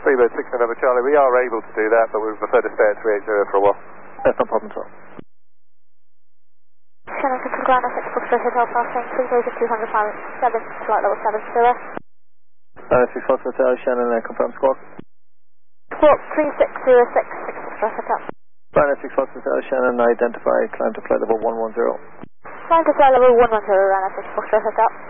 Freebird 6 November Charlie, we are able to do that, but we would prefer to stay at 380 for a while. That's no problem at all. Shannon to Ground 6 Foxtrot Hotel passing 3,207, flight level 70. 6 Fox Hotel, Shannon, confirm squawk. Squawk 3606, 6 Foxtrot Hotel. 6 Fox Hotel, Shannon, identify, climb to flight level 110. Climb to flight level 110, Ryanair 6 Foxtrot Hotel.